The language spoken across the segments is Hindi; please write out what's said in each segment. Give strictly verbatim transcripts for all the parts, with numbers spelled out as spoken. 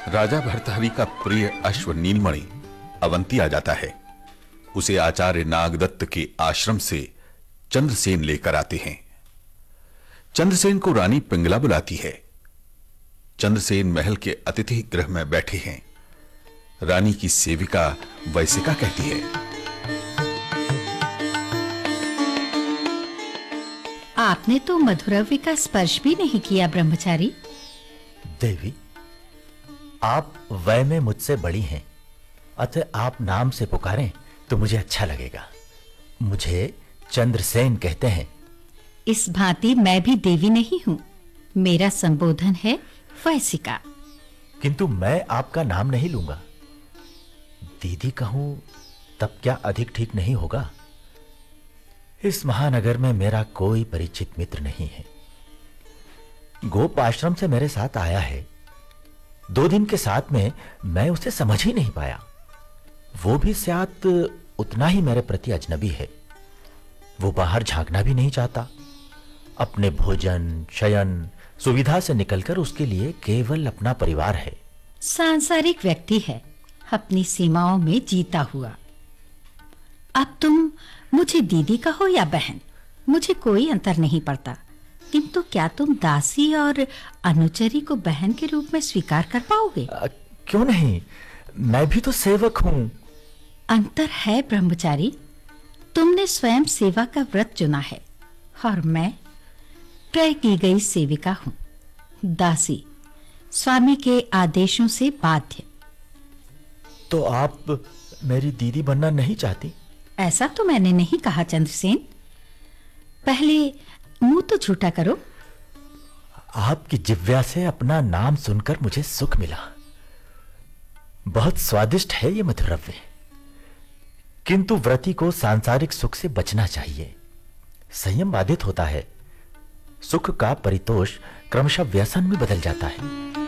राजा भर्तहरि का प्रिय अश्व नीलमणि अवंती आ जाता है। उसे आचार्य नागदत्त के आश्रम से चंद्रसेन लेकर आते हैं। चंद्रसेन को रानी पिंगला बुलाती है। चंद्रसेन महल के अतिथि गृह में बैठे हैं। रानी की सेविका वैसिका कहती है, आपने तो मधुरव्य का स्पर्श भी नहीं किया ब्रह्मचारी। देवी, आप वय में मुझसे बड़ी हैं, अतः आप नाम से पुकारें तो मुझे अच्छा लगेगा। मुझे चंद्रसेन कहते हैं। इस भांति मैं भी देवी नहीं हूं। मेरा संबोधन है वैसिका। किंतु मैं आपका नाम नहीं लूंगा। दीदी कहूं तब क्या अधिक ठीक नहीं होगा? इस महानगर में मेरा कोई परिचित मित्र नहीं है। गोप आश्रम से मेरे साथ आया है। दो दिन के साथ में मैं उसे समझ ही नहीं पाया। वो भी शायद उतना ही मेरे प्रति अजनबी है। वो बाहर झांकना भी नहीं चाहता। अपने भोजन, शयन, सुविधा से निकलकर उसके लिए केवल अपना परिवार है। सांसारिक व्यक्ति है, अपनी सीमाओं में जीता हुआ। अब तुम मुझे दीदी कहो या बहन, मुझे कोई अंतर नहीं पड़ता। किंतु क्या तुम दासी और अनुचरी को बहन के रूप में स्वीकार कर पाओगे? आ, क्यों नहीं, मैं भी तो सेवक हूं। अंतर है ब्रह्मचारी। तुमने स्वयं सेवा का व्रत चुना है और मैं क्रय की गई सेविका हूं, दासी, स्वामी के आदेशों से बाध्य। तो आप मेरी दीदी बनना नहीं चाहती? ऐसा तो मैंने नहीं कहा चंद्रसेन। पहले मुंह तो झूठा करो। आपकी जिह्वा से अपना नाम सुनकर मुझे सुख मिला। बहुत स्वादिष्ट है ये मधुरव्य। किंतु व्रती को सांसारिक सुख से बचना चाहिए। संयम बाधित होता है। सुख का परितोष क्रमशः व्यसन में बदल जाता है।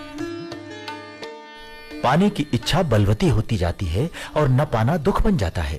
पाने की इच्छा बलवती होती जाती है और न पाना दुख बन जाता है।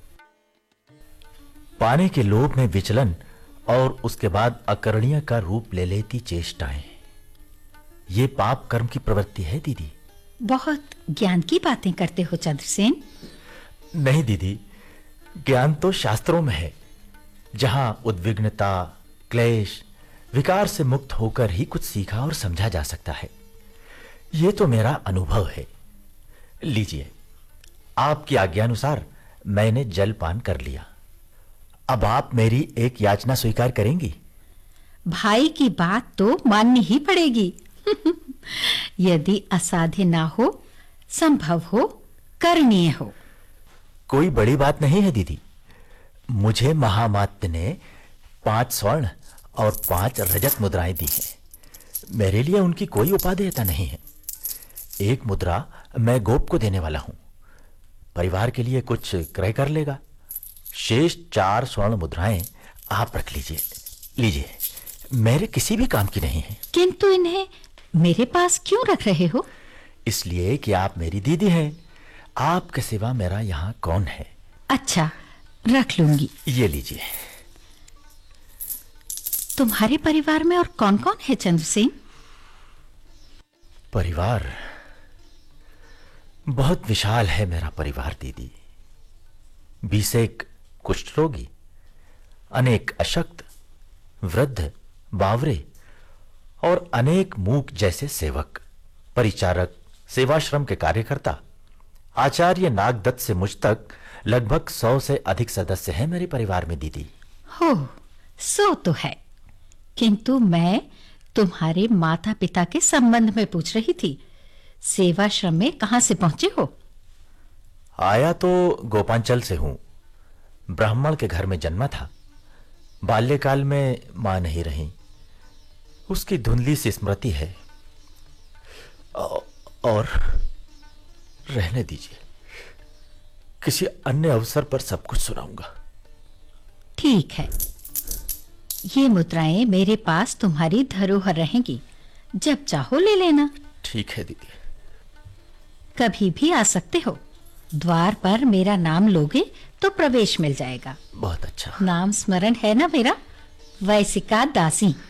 पाने के लोभ में विचलन और उसके बाद अकरणीय का रूप ले लेती चेष्टाएं, ये पाप कर्म की प्रवृत्ति है दीदी। बहुत ज्ञान की बातें करते हो चंद्रसेन। नहीं दीदी, ज्ञान तो शास्त्रों में है, जहां उद्विग्नता, क्लेश, विकार से मुक्त होकर ही कुछ सीखा और समझा जा सकता है। यह तो मेरा अनुभव है। लीजिए, आपकी आज्ञानुसार मैंने जलपान कर लिया। अब आप मेरी एक याचना स्वीकार करेंगी? भाई की बात तो माननी ही पड़ेगी। यदि असाध्य ना हो, संभव हो, करणीय हो। कोई बड़ी बात नहीं है दीदी। मुझे महामात्य ने पांच स्वर्ण और पांच रजत मुद्राएं दी हैं। मेरे लिए उनकी कोई उपादेयता नहीं है। एक मुद्रा मैं गोप को देने वाला हूं। परिवार के लिए कुछ क्रय कर लेगा। शेष चार स्वर्ण मुद्राएं आप रख लीजिए। लीजिए, मेरे किसी भी काम की नहीं है। किंतु इन्हें मेरे पास क्यों रख रहे हो? इसलिए कि आप मेरी दीदी हैं। आपके सिवा मेरा यहां कौन है? अच्छा, रख लूंगी। ये लीजिए। तुम्हारे परिवार में और कौन कौन है चंद्रसेन? परिवार बहुत विशाल है मेरा परिवार दीदी। बीसेक कुष्ठ रोगी, अनेक अशक्त, वृद्ध, बावरे और अनेक मूक जैसे सेवक, परिचारक, सेवाश्रम के कार्यकर्ता। आचार्य नागदत्त से मुझ तक लगभग सौ से अधिक सदस्य हैं मेरे परिवार में दीदी। हो, सो तो है। किंतु मैं तुम्हारे माता पिता के संबंध में पूछ रही थी। सेवाश्रम में कहां से पहुंचे हो? आया तो गोपांचल से हूं। ब्राह्मण के घर में जन्मा था। बाल्यकाल में मां नहीं रही। उसकी धुंधली सी स्मृति है। और रहने दीजिए, किसी अन्य अवसर पर सब कुछ सुनाऊंगा। ठीक है, ये मुद्राएं मेरे पास तुम्हारी धरोहर रहेंगी। जब चाहो ले लेना। ठीक है दीदी। कभी भी आ सकते हो। द्वार पर मेरा नाम लोगे तो प्रवेश मिल जाएगा। बहुत अच्छा। नाम स्मरण है ना मेरा? वैसिका दासी।